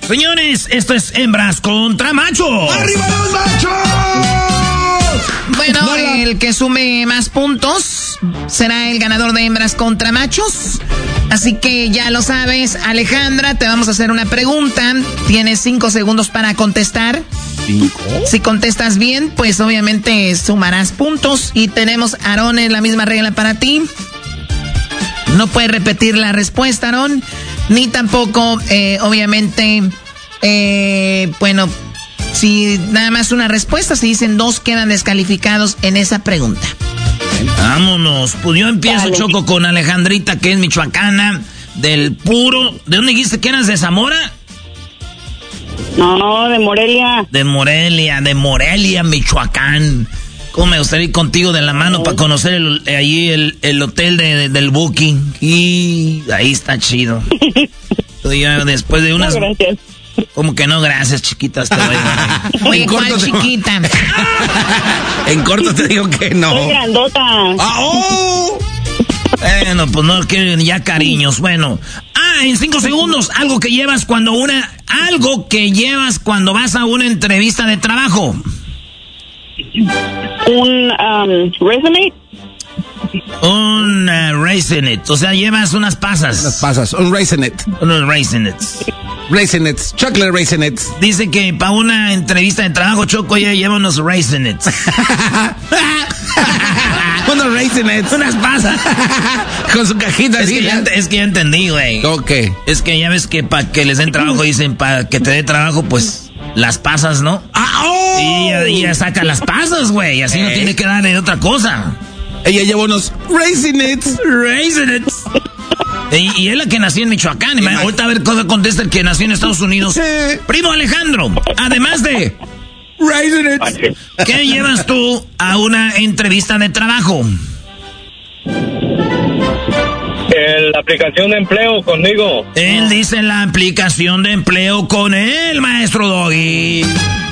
Señores, esto es Hembras contra Machos. ¡Arriba los machos! Bueno, el que sume más puntos será el ganador de Hembras contra Machos. Así que ya lo sabes, Alejandra, te vamos a hacer una pregunta. Tienes 5 segundos para contestar. ¿5? Si contestas bien, pues obviamente sumarás puntos. Y tenemos, Aarón, la misma regla para ti. No puedes repetir la respuesta, Aarón. Ni tampoco, obviamente, bueno, si nada más una respuesta, si dicen 2, quedan descalificados en esa pregunta. Vámonos. Pues yo empiezo, Choco, con Alejandrita, que es michoacana, del puro... ¿De dónde dijiste que eras? ¿De Zamora? No, de Morelia. De Morelia, Michoacán. ¿Cómo me gustaría ir contigo de la mano para conocer allí el hotel del Booking? Y ahí está chido. Ya después de unas... No, gracias. ¿Cómo que no? Gracias, chiquitas. Te voy a... Oye, ¿cuál chiquita? En corto te digo que no. Soy grandota. ¡Ah, oh! Bueno, pues no quieren ya cariños. Bueno. En 5 segundos, algo que llevas cuando vas a una entrevista de trabajo. Un resume. Un Raisinets, o sea, llevas unas pasas. Las pasas, un Raisinets. Unos Raisinets. Raisinets, chocolate Raisinets. Dice que para una entrevista de trabajo, Choco, ella lleva unos Raisinets. Unos Raisinets. Unas pasas. Con su cajita. Es que ya entendí, güey. Ok. Es que ya ves que para que les den trabajo, dicen, para que te dé trabajo, pues, las pasas, ¿no? ¡Ah, oh! Y ella saca las pasas, güey, así no tiene que darle otra cosa. Ella lleva unos Raisinets. Raisinets. Y es la que nació en Michoacán. Ahorita a ver cómo contesta el que nació en Estados Unidos. Primo Alejandro, además de Raisinets, ¿qué llevas tú a una entrevista de trabajo? La aplicación de empleo conmigo. Él dice la aplicación de empleo con él, maestro Doggy.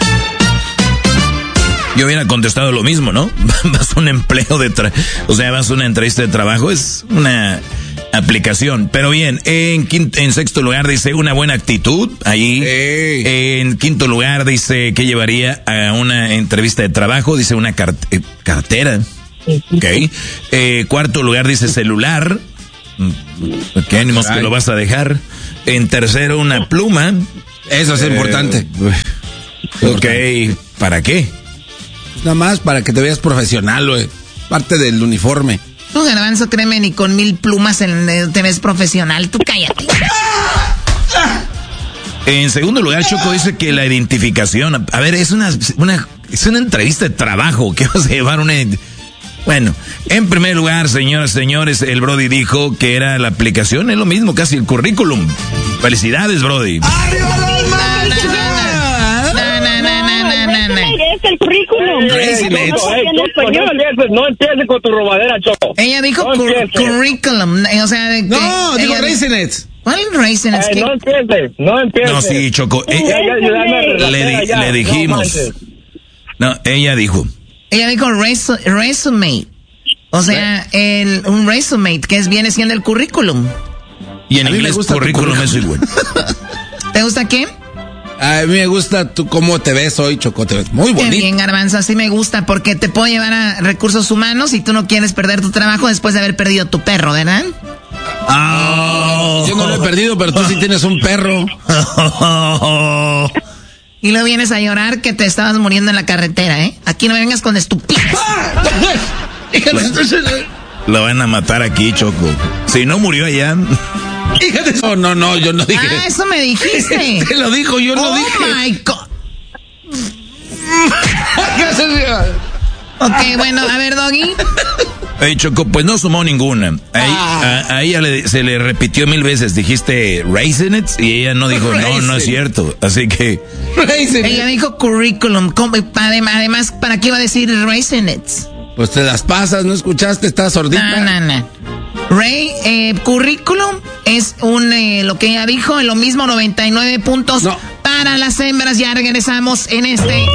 Yo hubiera contestado lo mismo, ¿no? Vas a un empleo vas a una entrevista de trabajo, es una aplicación. Pero bien, en sexto lugar dice una buena actitud, ahí. En quinto lugar dice que llevaría a una entrevista de trabajo, dice una cartera. Ok. Cuarto lugar dice celular. ¿Qué ánimos que lo vas a dejar? En tercero, una pluma. Eso es importante. Ok, ¿para qué? Nada más para que te veas profesional, güey. Parte del uniforme. No, Garbanzo, créeme, ni con 1000 plumas te ves profesional. Tú cállate. En segundo lugar, Choco dice que la identificación... A ver, es una entrevista de trabajo. ¿Qué vas a llevar Bueno, en primer lugar, señoras y señores, el Brody dijo que era la aplicación, es lo mismo, casi el currículum. Felicidades, Brody. ¡Arriba los machos! Es el currículum. No empieces con tu robadera, Choco. Ella dijo currículum, o sea... No, digo Raisinets. ¿Cuál Raisinets? No empieces. No, sí, Choco. Le dijimos. No, ella dijo. Ella dijo resume. O sea, un resume, que viene siendo el currículum. Y en inglés currículum es igual. ¿Te gusta qué? A mí me gusta tú cómo te ves hoy, Choco. Te ves muy bonito. Qué bien, Garbanzo, así me gusta, porque te puedo llevar a recursos humanos y tú no quieres perder tu trabajo después de haber perdido tu perro, ¿verdad? Oh. Yo no lo he perdido, pero tú sí tienes un perro. Y luego vienes a llorar que te estabas muriendo en la carretera, ¿eh? Aquí no me vengas con estupidez. Lo van a matar aquí, Choco. Si no murió allá... No, yo no dije. Ah, eso me dijiste. Te lo dijo, yo no dije. Oh my God. Ok, bueno, a ver, Doggy. Choco, pues no sumó ninguna. A ella se le repitió 1000 veces. Dijiste Raisinets y ella no dijo, no es cierto. Así que... Ella dijo currículum. Además, ¿para qué iba a decir Raisinets? Pues te las pasas, ¿no escuchaste? Estás sordita. No. Currículum es lo que ella dijo, lo mismo, 99 puntos para las hembras. Ya regresamos en este...